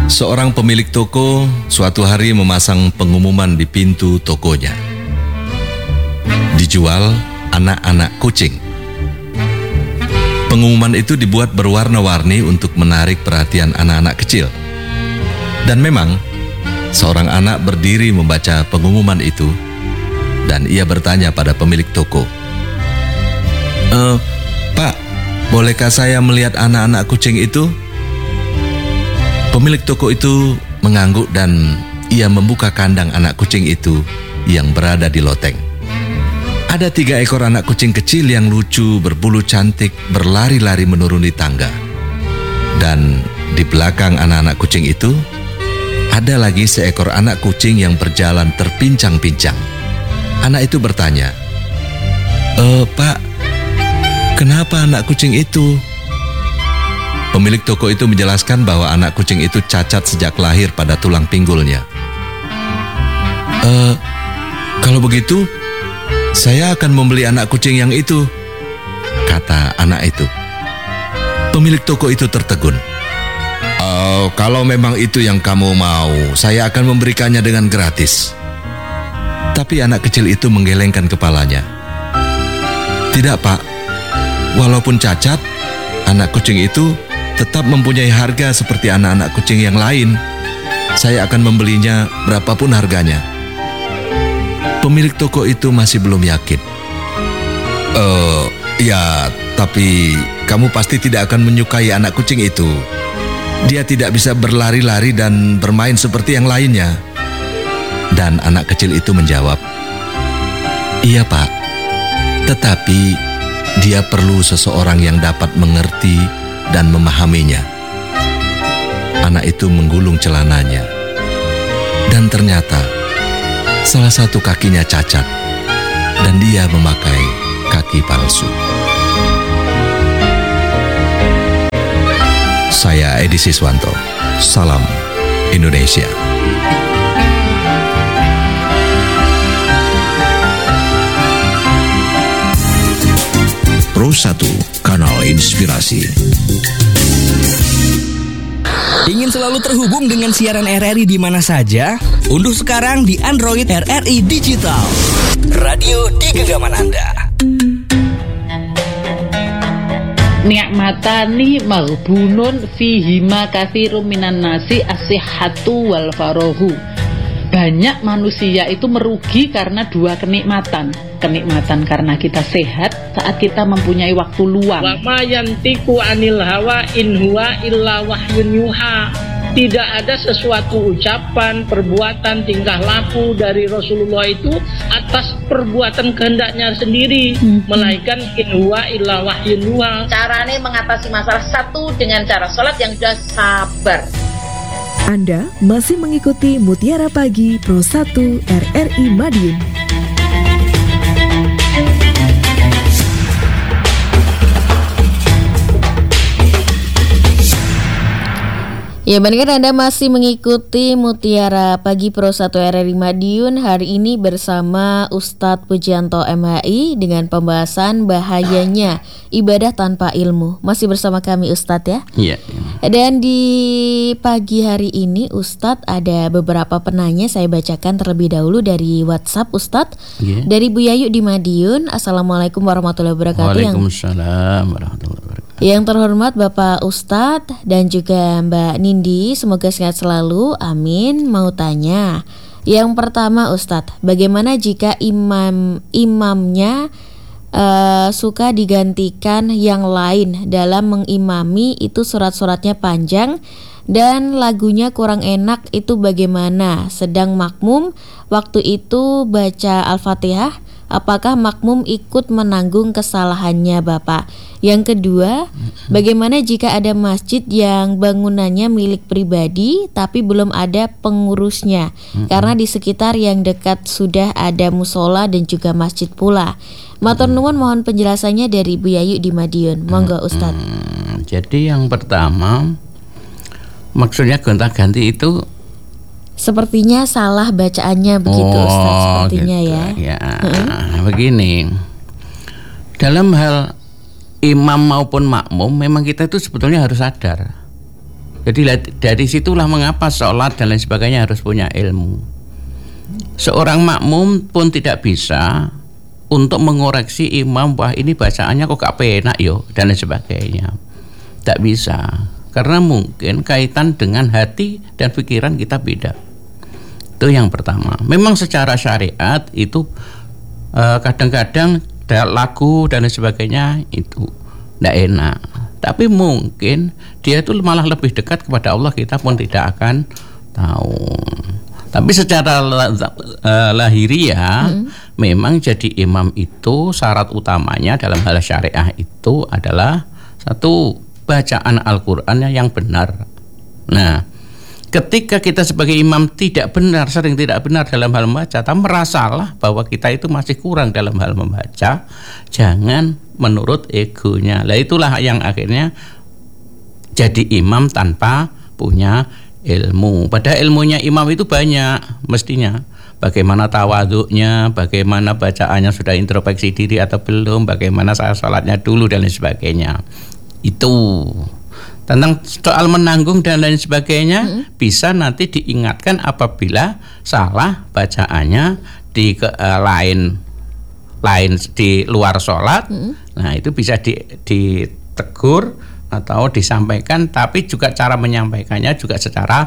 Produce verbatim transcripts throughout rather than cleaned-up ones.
Seorang pemilik toko suatu hari memasang pengumuman di pintu tokonya. Dijual anak-anak kucing. Pengumuman itu dibuat berwarna-warni untuk menarik perhatian anak-anak kecil. Dan memang, seorang anak berdiri membaca pengumuman itu, dan ia bertanya pada pemilik toko, e, Pak, bolehkah saya melihat anak-anak kucing itu? Pemilik toko itu mengangguk dan ia membuka kandang anak kucing itu yang berada di loteng. Ada tiga ekor anak kucing kecil yang lucu, berbulu cantik, berlari-lari menuruni tangga. Dan di belakang anak-anak kucing itu, ada lagi seekor anak kucing yang berjalan terpincang-pincang. Anak itu bertanya, "Eh, Pak, kenapa anak kucing itu?" Pemilik toko itu menjelaskan bahwa anak kucing itu cacat sejak lahir pada tulang pinggulnya. "Eh, kalau begitu, saya akan membeli anak kucing yang itu," kata anak itu. Pemilik toko itu tertegun. "Oh, kalau memang itu yang kamu mau, saya akan memberikannya dengan gratis." Tapi anak kecil itu menggelengkan kepalanya. "Tidak, Pak. Walaupun cacat, anak kucing itu tetap mempunyai harga seperti anak-anak kucing yang lain. Saya akan membelinya berapapun harganya." Pemilik toko itu masih belum yakin. "Eh, ya, tapi kamu pasti tidak akan menyukai anak kucing itu. Dia tidak bisa berlari-lari dan bermain seperti yang lainnya." Dan anak kecil itu menjawab, "Iya, Pak. Tetapi dia perlu seseorang yang dapat mengerti dan memahaminya." Anak itu menggulung celananya, dan ternyata salah satu kakinya cacat, dan dia memakai kaki palsu. Saya Edi Siswanto. Salam Indonesia. Pro satu, kanal inspirasi. Ingin selalu terhubung dengan siaran R R I di mana saja? Unduh sekarang di Android R R I Digital. Radio di genggaman Anda. Ni'matani maghbunun fihima katsirum minan nasi as-sihhatu wal farahu. Banyak manusia itu merugi karena dua kenikmatan. Kenikmatan karena kita sehat saat kita mempunyai waktu luang. Wa ma yantiqu anil hawa in huwa illa wahyun yuha. Tidak ada sesuatu ucapan, perbuatan, tingkah laku dari Rasulullah itu atas perbuatan kehendaknya sendiri, hmm. melainkan in huwa illa wahyun yuha. Caranya mengatasi masalah satu dengan cara sholat yang sudah sabar. Anda masih mengikuti Mutiara Pagi Pro satu R R I Madiun. Ya, benar, Anda masih mengikuti Mutiara Pagi Pro satu R R I Madiun. Hari ini bersama Ustadz Pujianto M I dengan pembahasan bahayanya ibadah tanpa ilmu. Masih bersama kami Ustadz ya. Iya. Dan di pagi hari ini Ustadz ada beberapa penanya, saya bacakan terlebih dahulu dari WhatsApp Ustadz. Yeah. Dari Bu Yayu di Madiun. Assalamualaikum warahmatullahi wabarakatuh. Waalaikumsalam warahmatullahi wabarakatuh. Yang terhormat Bapak Ustadz dan juga Mbak Nindi, semoga sehat selalu, amin. Mau tanya, yang pertama Ustadz, bagaimana jika imam imamnya uh, suka digantikan yang lain dalam mengimami, itu surat-suratnya panjang dan lagunya kurang enak, itu bagaimana? Sedang makmum waktu itu baca Al-Fatihah, apakah makmum ikut menanggung kesalahannya Bapak? Yang kedua, bagaimana jika ada masjid yang bangunannya milik pribadi tapi belum ada pengurusnya, mm-hmm. karena di sekitar yang dekat sudah ada musola dan juga masjid pula. Matur nuwun, mohon penjelasannya dari Bu Yayu di Madiun. Monggo Ustadz. Hmm, jadi yang pertama, maksudnya gonta-ganti itu sepertinya salah bacaannya begitu oh, Ustadz, sepertinya gitu, ya. Ya, hmm. begini. Dalam hal imam maupun makmum, memang kita itu sebetulnya harus sadar Jadi dari situlah mengapa sholat dan lain sebagainya harus punya ilmu. Seorang makmum pun tidak bisa untuk mengoreksi imam, wah ini bacaannya kok gak penak yo dan lain sebagainya. Tak bisa, karena mungkin kaitan dengan hati dan pikiran kita beda. Itu yang pertama. Memang secara syariat itu eh, kadang-kadang lagu dan lain sebagainya itu tidak enak. Tapi mungkin dia itu malah lebih dekat kepada Allah, kita pun tidak akan tahu. Tapi secara uh, lahiriah hmm. memang jadi imam itu syarat utamanya dalam hal syariah itu adalah satu, bacaan Al-Qur'annya yang benar. Nah, ketika kita sebagai imam tidak benar, sering tidak benar dalam hal membaca, tapi merasalah bahwa kita itu masih kurang dalam hal membaca, jangan menurut egonya. Lah itulah yang akhirnya jadi imam tanpa punya ilmu. Padahal ilmunya imam itu banyak mestinya. Bagaimana tawaduknya, bagaimana bacaannya sudah introspeksi diri atau belum, bagaimana salatnya dulu dan lain sebagainya. Itu tentang soal menanggung dan lain sebagainya hmm. bisa nanti diingatkan apabila salah bacaannya di ke, uh, lain lain di luar sholat. Hmm. Nah itu bisa di, ditegur atau disampaikan, tapi juga cara menyampaikannya juga secara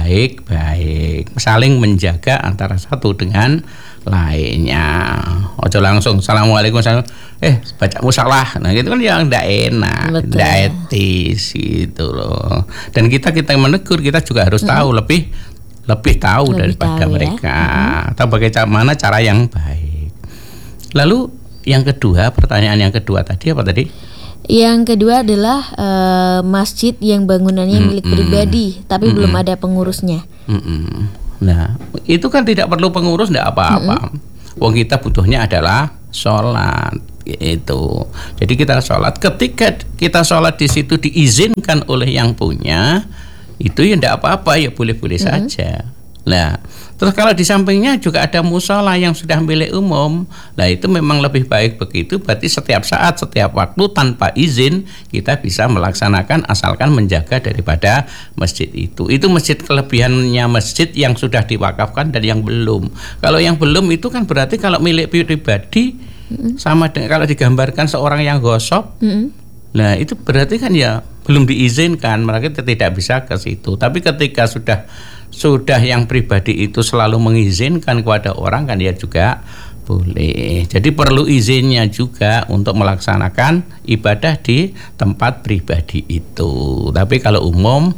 baik-baik, saling menjaga antara satu dengan lainnya. Ojo langsung assalamualaikum salam, eh bacamu salah, nah gitu kan yang tidak enak, tidak etis gitu loh. Dan kita kita menegur, kita juga harus hmm. tahu lebih lebih tahu lebih daripada tahu, mereka ya? hmm. atau bagaimana cara yang baik. Lalu yang kedua, pertanyaan yang kedua tadi apa tadi? Yang kedua adalah uh, masjid yang bangunannya milik mm-mm. pribadi tapi mm-mm. belum ada pengurusnya. Mm-mm. Nah, itu kan tidak perlu pengurus, tidak apa-apa. Mm-mm. Wong kita butuhnya adalah sholat itu. Jadi kita sholat. Ketika kita sholat di situ diizinkan oleh yang punya, itu ya tidak apa-apa, ya boleh-boleh mm-hmm. saja. Nah, terus kalau di sampingnya juga ada musola yang sudah milik umum, nah itu memang lebih baik begitu. Berarti setiap saat, setiap waktu tanpa izin kita bisa melaksanakan asalkan menjaga daripada masjid itu. Itu masjid, kelebihannya masjid yang sudah diwakafkan dan yang belum. Kalau yang belum itu kan berarti kalau milik pribadi mm-hmm. sama dengan kalau digambarkan seorang yang gosok. Mm-hmm. Nah itu berarti kan ya belum diizinkan, mereka tidak bisa ke situ. Tapi ketika sudah sudah yang pribadi itu selalu mengizinkan kepada orang kan ya juga boleh. Jadi perlu izinnya juga untuk melaksanakan ibadah di tempat pribadi itu. Tapi kalau umum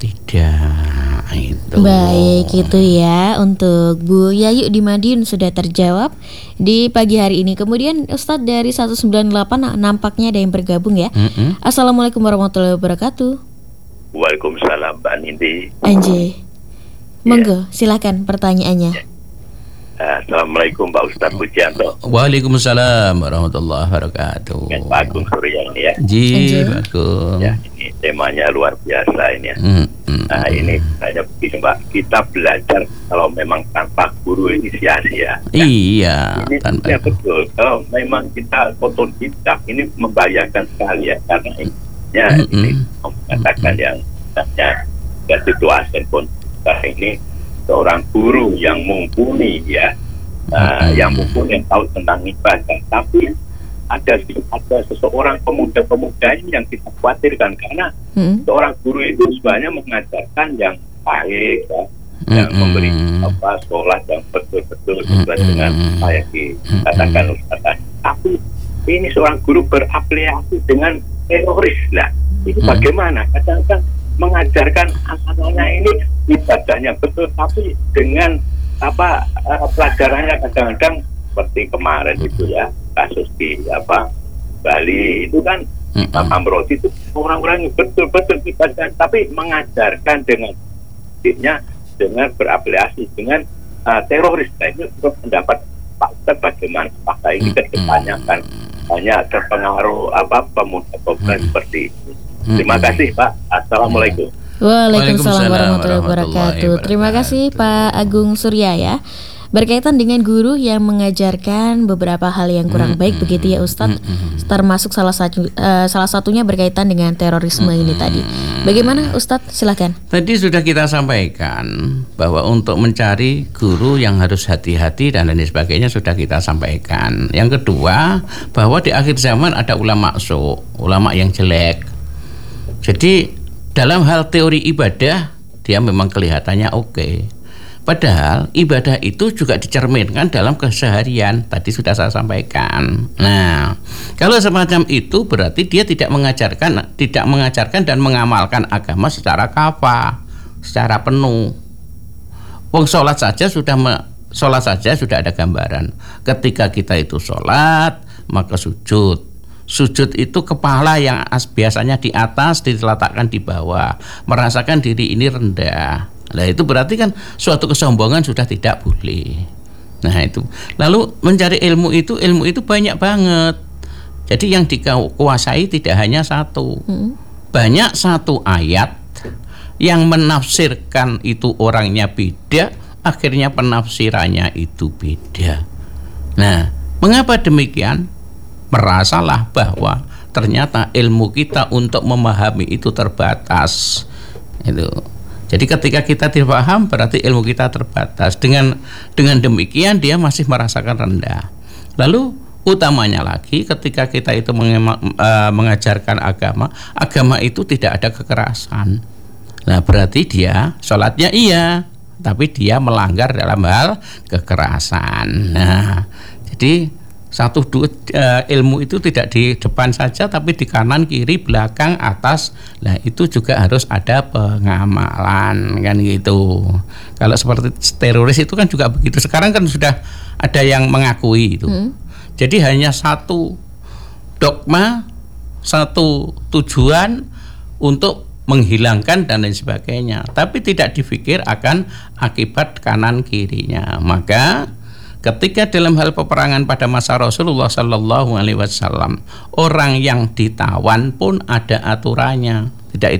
tidak itu. Baik, itu ya untuk Bu Yayu di Madiun sudah terjawab di pagi hari ini. Kemudian Ustadz dari seratus sembilan puluh delapan nampaknya ada yang bergabung ya. Mm-hmm. Assalamualaikum warahmatullahi wabarakatuh. Waalaikumsalam Mbak Nindi. Anjay. Monggo, ya. Silakan pertanyaannya. Ya. Assalamualaikum Pak Ustadz Pujianto. Waalaikumsalam warahmatullahi wabarakatuh. Ya, Pak Agung Surya ini ya. Ji, Pak Agung. Ya, ini temanya luar biasa ini ya. Hmm, hmm, nah ini saya begini Mbak, kita belajar kalau memang tanpa guru ini sia-sia. Ya. Iya. Ini tanpa ya, betul. Kalau memang kita otodidak ini membahayakan sekali ya, karena ini ya hmm, ini mengatakan hmm, yang namanya ya, situasi pun ini seorang guru yang mumpuni ya, uh, yang mumpuni yang tahu tentang ibadah, tapi ada ada seseorang pemuda-pemuda ini yang kita khawatirkan karena hmm. seorang guru itu sebenarnya mengajarkan yang baik ya, hmm. yang memberi apa sholat yang betul-betul sesuai hmm. dengan apa yang dikatakan Ustaz. Tapi ini seorang guru berafiliasi dengan teroris lah. Ini hmm. bagaimana? Kadang-kadang mengajarkan anak-anaknya ini ibadahnya betul, tapi dengan apa uh, pelajarannya kadang-kadang seperti kemarin itu ya, kasus di apa Bali itu kan Pak Amrozi itu orang-orang yang betul-betul ibadah, tapi mengajarkan dengan dirinya dengan berafiliasi dengan uh, teroris. Nah, itu pendapat Pak Ustadz bagaimana? Apakah ini kedepannya kan banyak terpengaruh apa pemuda-pemuda seperti itu? Terima kasih Pak. Assalamualaikum. Waalaikumsalam warahmatullahi wabarakatuh. Terima kasih Pak Agung Surya ya. berkaitan dengan guru yang mengajarkan beberapa hal yang kurang baik, begitu ya Ustadz, termasuk salah satu uh, salah satunya berkaitan dengan terorisme ini tadi. Bagaimana Ustadz? Silakan. Tadi sudah kita sampaikan bahwa untuk mencari guru yang harus hati-hati dan lain sebagainya sudah kita sampaikan. Yang kedua, bahwa di akhir zaman ada ulama su, ulama yang jelek. Jadi dalam hal teori ibadah dia memang kelihatannya oke. Okay. Padahal ibadah itu juga dicerminkan dalam keseharian. Tadi sudah saya sampaikan. Nah, kalau semacam itu berarti dia tidak mengajarkan, tidak mengajarkan dan mengamalkan agama secara kafah, secara penuh. Wong sholat saja sudah me, sholat saja sudah ada gambaran. Ketika kita itu sholat, maka sujud. Sujud itu kepala yang biasanya di atas diletakkan di bawah, merasakan diri ini rendah. Nah itu berarti kan suatu kesombongan sudah tidak boleh. Nah itu. Lalu mencari ilmu itu, ilmu itu banyak banget. Jadi yang dikuasai tidak hanya satu. Hmm. Banyak satu ayat yang menafsirkan itu orangnya beda, akhirnya penafsirannya itu beda. Nah, mengapa demikian? Merasalah bahwa ternyata ilmu kita untuk memahami itu terbatas. Itu. Jadi ketika kita tidak paham berarti ilmu kita terbatas. Dengan dengan demikian dia masih merasakan rendah. Lalu utamanya lagi ketika kita itu mengema, uh, mengajarkan agama, agama itu tidak ada kekerasan. Nah berarti dia sholatnya iya, tapi dia melanggar dalam hal kekerasan. Nah jadi satu dua uh, ilmu itu tidak di depan saja tapi di kanan, kiri, belakang, atas. Nah itu juga harus ada pengamalan kan gitu. Kalau seperti teroris itu kan juga begitu. Sekarang kan sudah ada yang mengakui itu. Hmm. Jadi hanya satu dogma, satu tujuan untuk menghilangkan dan lain sebagainya. Tapi tidak dipikir akan akibat kanan kirinya. Maka ketika dalam hal peperangan pada masa Rasulullah Sallallahu Alaihi Wasallam, orang yang ditawan pun ada aturannya.